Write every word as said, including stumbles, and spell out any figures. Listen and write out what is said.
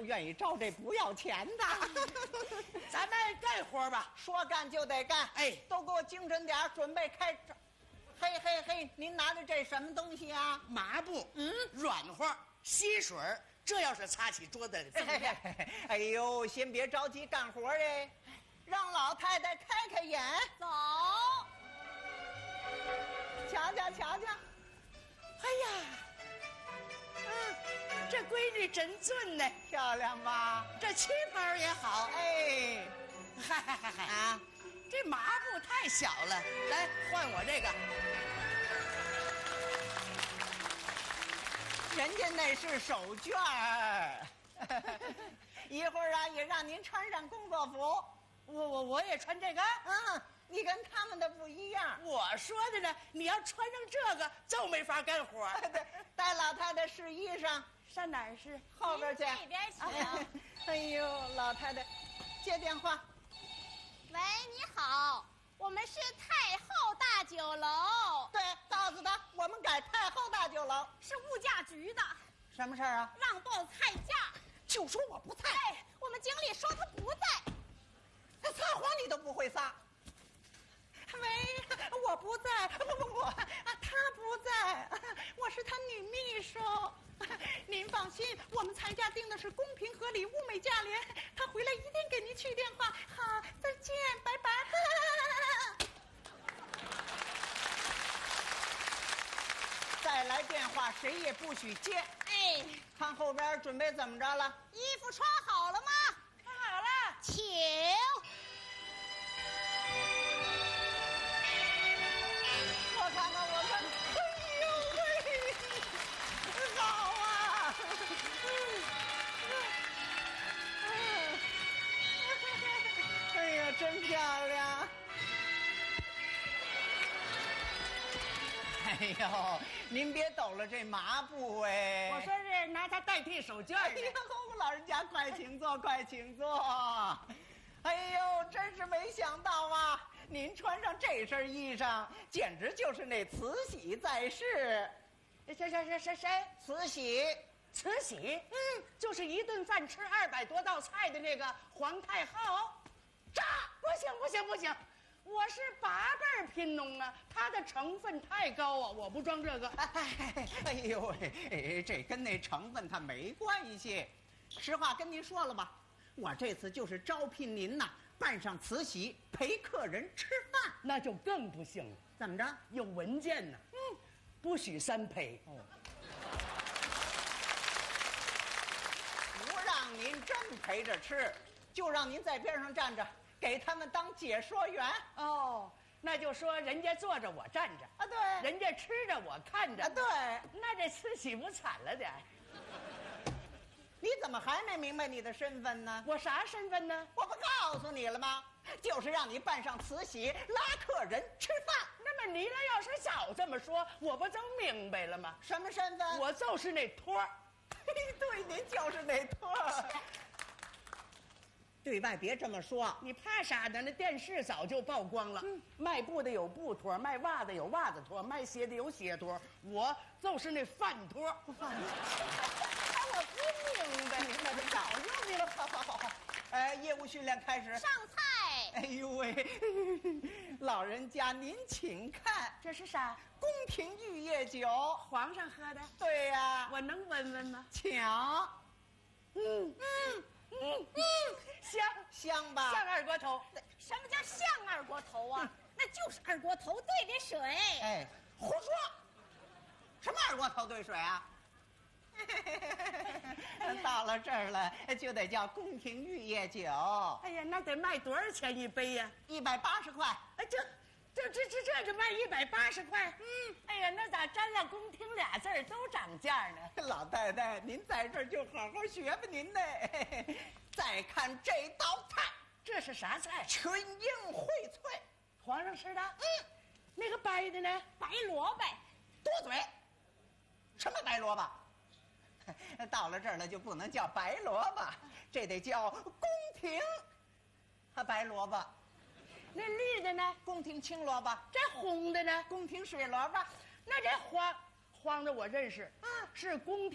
愿意招这不要钱的。 咱们干活吧， 说干就得干。 哎， 都给我精神点，准备开张。嘿嘿嘿，您拿的这什么东西啊？ 麻布， 嗯， 软和，吸水，这要是擦起桌子来，增亮。 哎呦，先别着急干活哎，让老太太开开眼。 走。 瞧瞧瞧瞧， 哎呀，嗯，这闺女真俊呢， 漂亮吧？ 这旗袍也好。 哎， 嗨嗨嗨嗨啊！ 这麻布太小了，来换我这个。 人家那是手绢儿，一会儿啊也让您穿上工作服。 我我我也穿这个。 嗯，你跟他们的不一样。 我说的呢，你要穿上这个就没法干活。 对，带老太太试衣裳， 上哪儿试？ 后边去。 这边请。 哎呦，老太太，接电话。 喂，你好，我们是太后大酒楼。 对，告诉他我们改太后大酒楼。 是物价局的。 什么事儿啊？ 让报菜价。 就说我不在。 哎，我们经理说他不在。 他撒谎你都不会撒。喂，我不在，不不不，啊，他不在，我是他女秘书。您放心，我们菜价定的是公平合理、物美价廉。他回来一定给您去电话。好，再见，拜拜。再来电话，谁也不许接。 哎， 看后边准备怎么着了？ 衣服穿好了吗？ 穿好了， 请。 我看看，我看，哎呦喂，好啊！哎呀，真漂亮！哎呦，您别抖了这麻布哎！ 我说是拿它代替手绢。 哎呦，老人家快请坐，快请坐。哎呦，真是没想到啊！您穿上这身衣裳，简直就是那慈禧在世。 谁谁谁谁谁？ 慈禧， 慈禧，嗯，就是一顿饭吃二百多道菜的那个皇太后。炸！不行不行不行，我是八辈贫农啊，它的成分太高啊，我不装这个。 哎，哎呦喂，哎，这跟那成分它没关系。实话跟您说了吧，我这次就是招聘您呐，扮上慈禧陪客人吃饭。 那就更不行了。 怎么着？ 有文件呢。嗯，不许三陪。哦， 不让您真陪着吃，就让您在边上站着，给他们当解说员。 哦，那就说人家坐着我站着啊，对， 人家吃着我看着啊，对。 那这慈禧不惨了点？ 你怎么还没明白你的身份呢？ 我啥身份呢？ 我不告诉你了吗？就是让你扮上慈禧拉客人吃饭。 那么你俩要是早这么说，我不就明白了吗？ 什么身份？ 我就是那托儿。 对，您就是那托儿。对外别这么说， 你怕啥呢？那电视早就曝光了。嗯，卖布的有布托，卖袜子有袜子托，卖鞋的有鞋托，我就是那饭托。 饭托，我不明白，明白的早就明白了。好好好好，哎，业务训练开始。 上菜。 哎呦喂，老人家您请看， 这是啥？ 宫廷玉液酒， 皇上喝的。 对呀， 我能闻闻吗？ 请。 嗯嗯嗯嗯，香香吧？ 像二锅头。 什么叫像二锅头啊？那就是二锅头兑点水。 哎，胡说！什么二锅头兑水啊？到了这儿了，就得叫宫廷玉液酒。 哎呀，那得卖多少钱一杯呀？ 一百八十块。 哎，这这这这这就卖一百八十块。嗯，哎呀，那咋沾了宫廷俩字儿都涨价呢？ 老太太，您在这儿就好好学吧您的。再看这道菜， 这是啥菜？ 群英荟萃， 皇上吃的。 嗯， 那个白的呢？ 白萝卜。 多嘴，什么白萝卜？到了这儿了就不能叫白萝卜，这得叫宫廷啊白萝卜。 那绿的呢？ 宫廷青萝卜。 这红的呢？ 宫廷水萝卜。 那这黄黄的我认识， 啊， 是宫廷